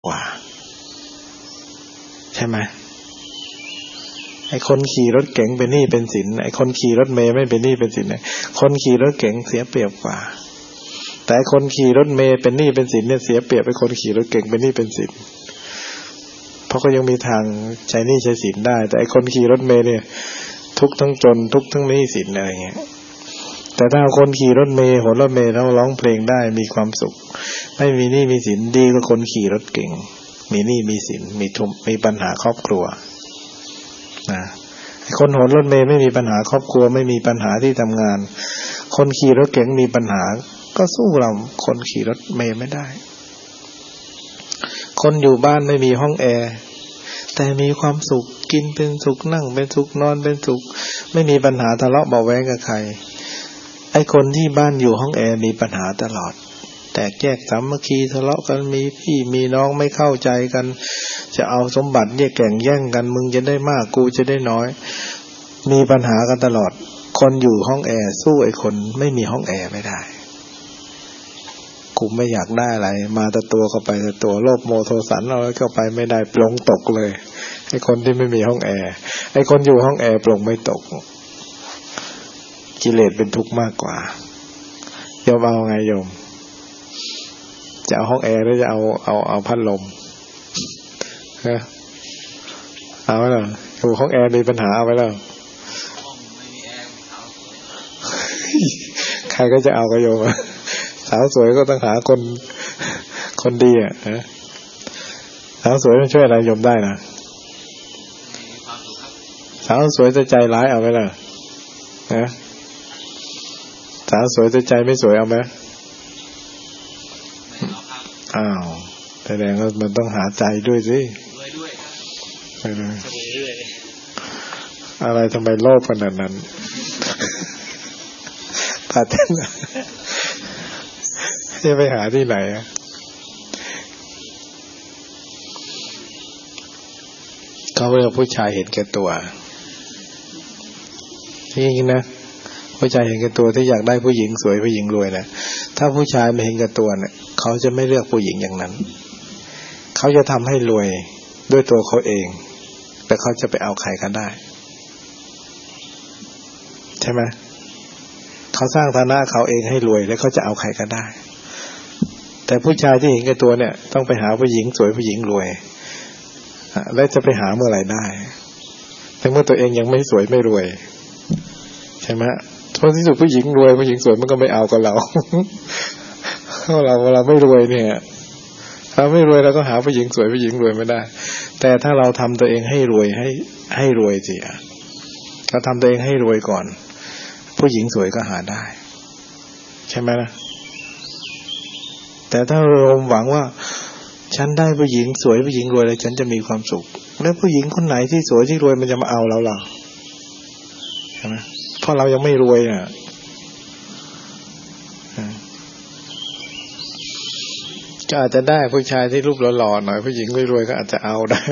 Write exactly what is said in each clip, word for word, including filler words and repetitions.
กว่าใช่ไหมไอ้คนขี่รถเก๋งเป็นหนี้เป็นสินไอ้คนขี่รถเมล์ไม่เป็นหนี้เป็นสินเนี่ยคนขี่รถเก๋งเสียเปรียบกว่าแต่คนขี่รถเมล์เป็นหนี้เป็นสินเนี่ยเสียเปรียบไอ้คนขี่รถเก๋งเป็นหนี้เป็นสินเพราะก็ยังมีทางใช้หนี้ใช้สินได้แต่ไอ้คนขี่รถเมล์เนี่ยทุกทั้งจนทุกทั้งหนี้สินอะไรเงี้ยแต่ถ้าคนขี่รถเมล์โหนรถเมล์แล้วร้องเพลงได้มีความสุขไม่มีหนี้มีสินดีกว่าคนขี่รถเก๋งมีหนี้มีสินมีทุกข์มีปัญหาครอบครัวนะคนโหนรถเมล์ไม่มีปัญหาครอบครัวไม่มีปัญหาที่ทำงานคนขี่รถเก๋งมีปัญหาก็สู้เราคนขี่รถเมล์ไม่ได้คนอยู่บ้านไม่มีห้องแอร์แต่มีความสุขกินเป็นสุขนั่งเป็นสุขนอนเป็นสุขไม่มีปัญหาทะเลาะเบาะแว้งกับใครไอ้คนที่บ้านอยู่ห้องแอร์มีปัญหาตลอดแตกแยกสามัคคีทะเลาะกันมีพี่มีน้องไม่เข้าใจกันจะเอาสมบัติเนี่ยแข่งแย่งกันมึงจะได้มากกูจะได้น้อยมีปัญหากันตลอดคนอยู่ห้องแอร์สู้ไอ้คนไม่มีห้องแอร์ไม่ได้กูไม่อยากได้อะไรมาแต่ตัวเข้าไปแต่ตัวโลภโมโทสันเอาเข้าไปไม่ได้ปลงตกเลยไอ้คนที่ไม่มีห้องแอร์ไอ้คนอยู่ห้องแอร์ปลงไม่ตกกิเลสเป็นทุกข์มากกว่าโยมเอาไงโยมจะเอาห้องแอร์หรือจะเอาเอาเอาพัดลมฮะเอาไว้เหรออยู่ห้องแอร์มีปัญหาเอาไว้แล้วใครก็จะเอาก็โยมสาวสวยก็ต้องหาคนคนดีอ่ะนะสาวสวยมันช่วยอะไรโยมได้นะสาวสวยจะใจร้ายเอาไว้ล่ะนะสาวสวยจะใจไม่สวยเอาไหมอ้าวแสดงว่ามันต้องหาใจด้วยสิอะไรทำไมโลภขนาดนั้นพาเต้นจะไปหาที่ไหนอ่ะเขาเรียกผู้ชายเห็นแก่ตัวนี่จริงๆนะผู้ชายเห็นแก่ตัวที่อยากได้ผู้หญิงสวยผู้หญิงรวยนะถ้าผู้ชายไม่เห็นแก่ตัวเนี่ยเขาจะไม่เลือกผู้หญิงอย่างนั้นเขาจะทำให้รวยด้วยตัวเขาเองแต่เขาจะไปเอาใครก็ได้ใช่ไหมเขาสร้างฐานะเขาเองให้รวยแล้วเขาจะเอาใครก็ได้แต่ผู้ชายที่เห็นแก่ตัวเนี่ยต้องไปหาผู้หญิงสวยผู้หญิงรวยแล้วจะไปหาเมื่อไหร่ได้แต่เมื่อตัวเองยังไม่สวยไม่รวยใช่ไหมเพราะที่สุดผู้หญิงรวยผู้หญิงสวยมันก็ไม่เอากับเราเพราะเราเราไม่รวยเนี่ยเราไม่รวยเราก็หาผู้หญิงสวยผู้หญิงรวยไม่ได้แต่ถ้าเราทำตัวเองให้รวยให้ให้รวยสิเราทำตัวเองให้รวยก่อนผู้หญิงสวยก็หาได้ใช่ไหมล่ะแต่ถ้าเราหวังว่าฉันได้ผู้หญิงสวยผู้หญิงรวยแล้วฉันจะมีความสุขแล้วผู้หญิงคนไหนที่สวยที่รวยมันจะมาเอาเราล่ะใช่ไหมเพราะเรายังไม่รวยอ่ะก็อาจจะได้ผู้ชายที่รูปหล่อๆหน่อยผู้หญิงไม่รวยก็อาจจะเอาได้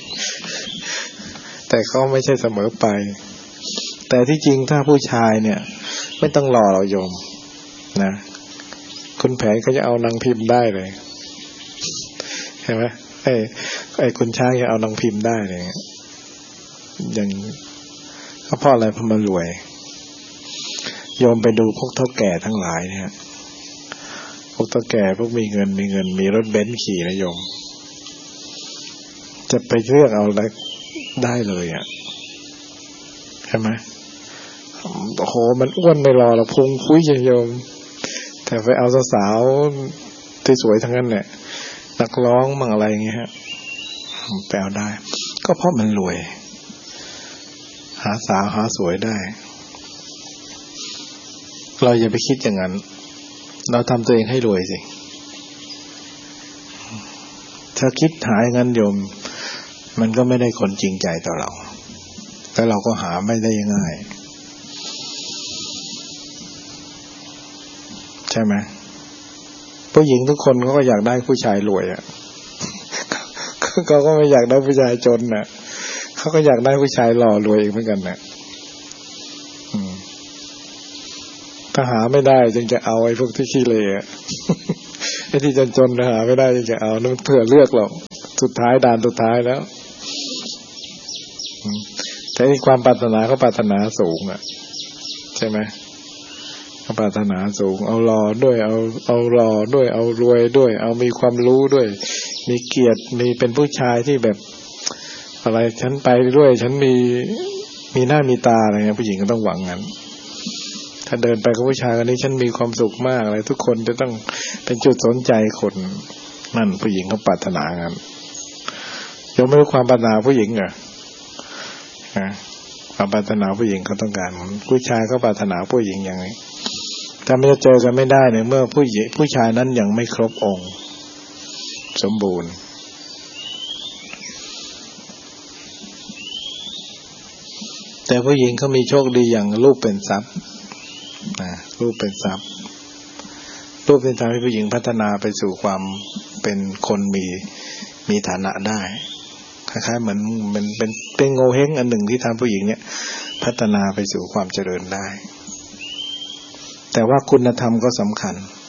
แต่เขาไม่ใช่เสมอไปแต่ที่จริงถ้าผู้ชายเนี่ยไม่ต้องรอเราโยมนะคุณแผนเขาจะเอานางพิมพ์ได้เลยใช่ไหมไอ้ไอ้คุณช้างจะเอานางพิมพ์ได้เลยอย่างก็เพราะอะไรเพราะมันรวยโยมไปดูพวกเฒ่าแก่ทั้งหลายเนี่ยพวกเฒ่าแก่พวกมีเงินมีเงินมีรถเบนซ์ขี่นะโยมจะไปเลือกเอาอะไรได้เลยอ่ะใช่ไหมโอ้โหมันอ้วนไม่รอเราพุงคุยโยมแต่ไปเอาสาวๆที่สวยทั้งนั้นแหละนักร้องมั่งอะไรอย่างเงี้ยฮะแปลได้ก็เพราะมันรวยหาสาวหาสวยได้เราอย่าไปคิดอย่างนั้นเราทำตัวเองให้รวยสิถ้าคิดหาอย่างนั้นโยมมันก็ไม่ได้คนจริงใจต่อเราแต่เราก็หาไม่ได้ง่ายใช่ไหมผู้หญิงทุกคนเขาก็อยากได้ผู้ชายรวยอ่ะเขาก็ไม่อยากได้ผู้ชายจนน่ะเขาก็อยากได้ผู้ชายหล่อรวยอีกเหมือนกันน่ะถ้าหาไม่ได้จึงจะเอาไอ้พวกที่ขี้เหร่ไอ้ที่จนๆหาไม่ได้จะเอานั่นเผื่อเลือกหรอกสุดท้ายด่านสุดท้ายแล้วแต่ความปรารถนาเขาปรารถนาสูงอ่ะใช่ไหมเขาปรารถนาสูงเอาหล่อด้วยเอาเอาหล่อด้วยเอารวยด้วยเอามีความรู้ด้วยมีเกียรติมีเป็นผู้ชายที่แบบอะไรฉันไปด้วยฉันมีมีหน้ามีตาอะไรเงี้ยผู้หญิงก็ต้องหวังงั้นถ้าเดินไปกับผู้ชายคนนี้ฉันมีความสุขมากอะไรทุกคนจะต้องเป็นจุดสนใจคนนั่นผู้หญิงเขาปรารถนางั้นยังไม่รู้ความปรารถนาผู้หญิงเหรอความปรารถนาผู้หญิงเขาต้องการผู้ชายเขาปรารถนาผู้หญิงอย่างไรถ้าไม่เจอกันไม่ได้เนี่ยเมื่อผู้หญิงผู้ชายนั้นยังไม่ครบองค์สมบูรณ์แต่ผู้หญิงเขามีโชคดีอย่างรูปเป็นทรัพย์นะรูปเป็นทรัพย์รูปเป็นทรัพย์ให้ผู้หญิงพัฒนาไปสู่ความเป็นคนมีมีฐานะได้คล้ายๆเหมือนมันเป็นเป็นโงเห้งอันหนึ่งที่ทำผู้หญิงเนี่ยพัฒนาไปสู่ความเจริญได้แต่ว่าคุณธรรมก็สำคัญ